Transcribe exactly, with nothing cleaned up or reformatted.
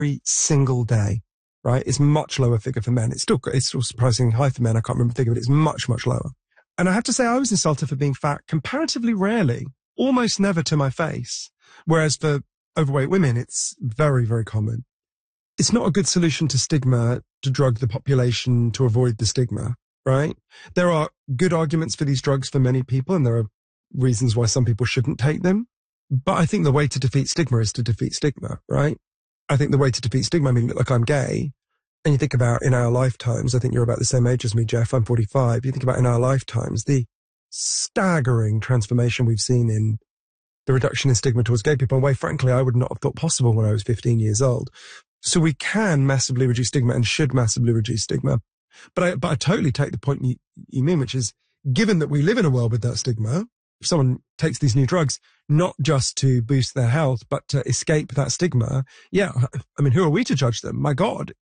every single day, right? It's much lower figure for men. It's still, it's still surprisingly high for men. I can't remember the figure, but it's much, much lower. And I have to say, I was insulted for being fat comparatively rarely, almost never to my face. Whereas for overweight women, it's very, very common. It's not a good solution to stigma to drug the population to avoid the stigma, right? There are good arguments for these drugs for many people, and there are reasons why some people shouldn't take them. But I think the way to defeat stigma is to defeat stigma, right? I think the way to defeat stigma, I mean, look, like I'm gay, and you think about in our lifetimes, I think you're about the same age as me, Jeff, I'm forty-five. You think about in our lifetimes, the staggering transformation we've seen in the reduction in stigma towards gay people, in a way, frankly, I would not have thought possible when I was fifteen years old. So we can massively reduce stigma and should massively reduce stigma. But I, but I totally take the point you, you mean, which is, given that we live in a world with that stigma, if someone takes these new drugs, not just to boost their health, but to escape that stigma, yeah, I mean, who are we to judge them? My God,